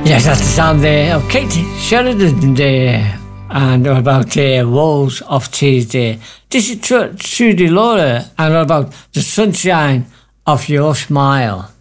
Yes, that's the sound there of Kate Sheridan there, and all about Walls of Tuesday. This is Trudy Laura, and all about the sunshine of your smile.